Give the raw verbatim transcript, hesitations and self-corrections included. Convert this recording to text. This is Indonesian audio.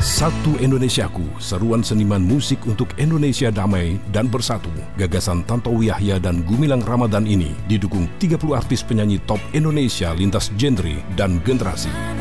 Satu Indonesiaku, seruan seniman musik untuk Indonesia damai dan bersatu. Gagasan Tantowi Yahya dan Gumilang Ramadan ini didukung tiga puluh artis penyanyi top Indonesia lintas genre dan generasi.